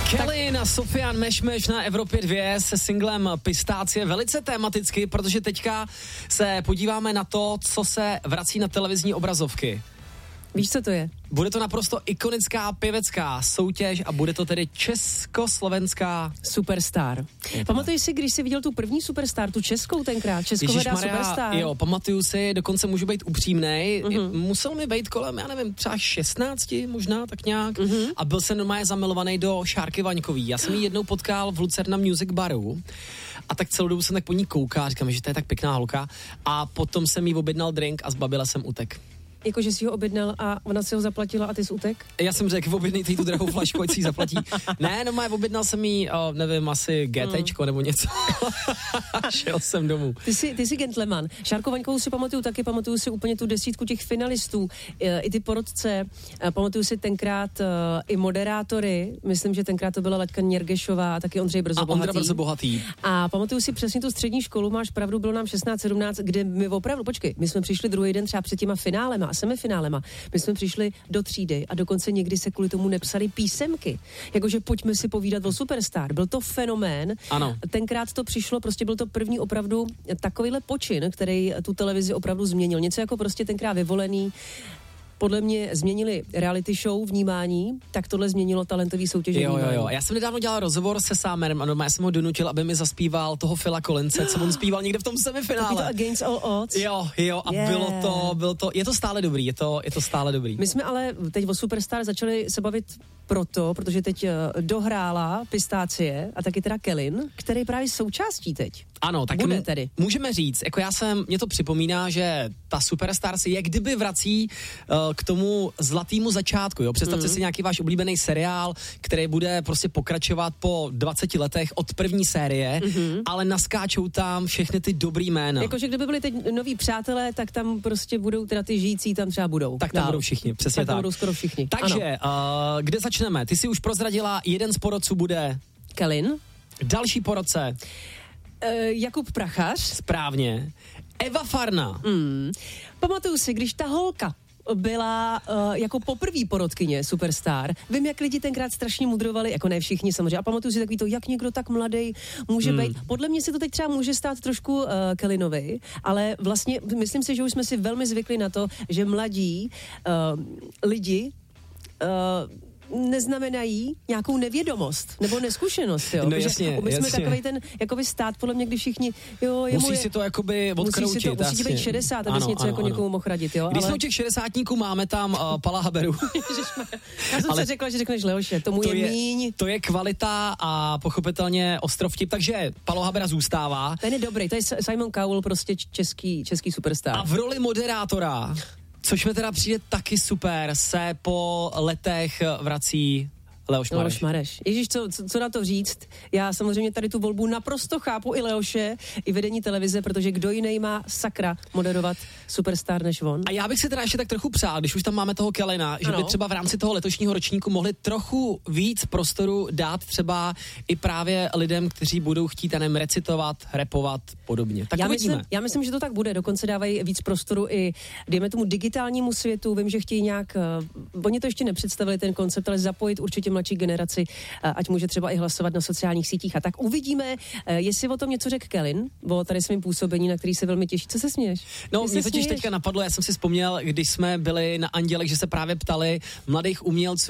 Kelly na Sofian Mešmeš na Evropě 2 se singlem Pistácie velice tematicky, protože teďka se podíváme na to, co se vrací na televizní obrazovky. Víš, co to je? Bude to naprosto ikonická pěvecká soutěž a bude to tedy československá Superstar. Pamatuješ si, když jsi viděl tu první Superstar, tu českou tenkrát, Českohledá Superstar? Jo, pamatuju si, dokonce můžu být upřímnej, musel mi být kolem, já nevím, třeba 16 možná, tak nějak, a byl jsem normálně zamilovaný do Šárky Vaňkový. Já jsem ji jednou potkal v Lucerna Music Baru a tak celou dobu jsem tak po ní koukal, říkám, že to je tak pěkná holka, a potom jsem jí objednal drink a zbabila jsem utek. Jakože jsi ho objednal a ona si ho zaplatila a ty jsi utek? Já jsem řekl, objednej tu drahou flašku, ať si ji zaplatí. Ne, no objednal jsem jí, nevím, asi GTčko nebo něco. Šel jsem domů. Ty jsi gentleman. Šárku Vaňkovou si pamatuju si úplně tu desítku těch finalistů, i ty porodce, pamatuju si tenkrát i moderátory, myslím, že tenkrát to byla Laďka Něrgešová a taky Ondřej Brzo Bohatý. A pamatuju si přesně tu střední školu, máš pravdu, bylo nám 16-17, kde my opravdu, my jsme přišli druhý den třeba před těma finálema a semifinálema. My jsme přišli do třídy a dokonce někdy se kvůli tomu nepsali písemky. Jakože pojďme si povídat o Superstar. Byl to fenomén. Ano. Tenkrát to přišlo, prostě byl to první opravdu takovýhle počin, který tu televizi opravdu změnil. Něco jako prostě tenkrát Vyvolený. Podle mě změnili reality show vnímání, tak tohle změnilo talentový soutěž. Jo. Já jsem nedávno dělal rozhovor se Sámerem a normálně jsem ho donutil, aby mi zaspíval toho Phila Collinse, co on zpíval někde v tom semifinále. To Against All Odds. Jo, a bylo to, je to stále dobrý, je to stále dobrý. My jsme ale teď o Superstar začali se bavit protože teď dohrála Pistácie a taky teda Kellyn, který právě součástí teď. Ano, tak bude tedy. Můžeme říct, jako mě to připomíná, že ta Superstar si jak kdyby vrací k tomu zlatému začátku, jo. Představte si nějaký váš oblíbený seriál, který bude prostě pokračovat po 20 letech od první série, ale naskáčou tam všechny ty dobrý jména. Jakože kdyby byli teď noví přátelé, tak tam prostě budou teda ty žijící, tam třeba budou. Tak tam budou všichni, přesně tak. Tam budou skoro všichni. Takže, kde začneme? Ty si už prozradila, jeden z porodců bude Kellyn. Další porodce Jakub Prachař. Správně. Eva Farna. Pamatuju si, když ta holka byla jako poprvý porodkyně Superstar. Vím, jak lidi tenkrát strašně mudrovali, jako ne všichni samozřejmě. A pamatuju si takový to, jak někdo tak mladý může být. Podle mě se to teď třeba může stát trošku Kellynovi, ale vlastně myslím si, že už jsme si velmi zvykli na to, že mladí lidi neznamenají nějakou nevědomost nebo neskušenost, jo. No jasně, my jsme takovej ten jakoby stát, podle mě, když všichni, musí si to jakoby odkroutit. Musí ti být 60, abys něco jako někomu mohl radit, jo. Když jsme u těch 60níků, máme tam Pala Haberu. Já jsem se řekla, že řekneš Leoše, tomu je míň. To je kvalita a pochopitelně ostrov vtip, takže Palo Habera zůstává. Ten je dobrý, to je Simon Cowell, prostě český superstar. A v roli moderátora, což mi teda přijde taky super, se po letech vrací Leoš Mareš. Ježíš, co na to říct? Já samozřejmě tady tu volbu naprosto chápu, i Leoše, i vedení televize, protože kdo jiný má sakra moderovat Superstar než on. A já bych si teda ještě tak trochu přál, když už tam máme toho Kellyna, že by třeba v rámci toho letošního ročníku mohli trochu víc prostoru dát třeba i právě lidem, kteří budou chtít recitovat, rapovat, podobně. Tak já myslím, že to tak bude. Dokonce dávají víc prostoru i, dejme tomu, digitálnímu světu. Vím, že chtějí nějak, oni to ještě nepředstavili ten koncept, ale zapojit určitě mladší generaci, ať může třeba i hlasovat na sociálních sítích. A tak uvidíme, jestli o tom něco řekl Kellyn, o tady svým působení, na který se velmi těší. Co se směješ? No, mě totiž teďka napadlo, já jsem si vzpomněl, když jsme byli na Andělech, že se právě ptali mladých umělců,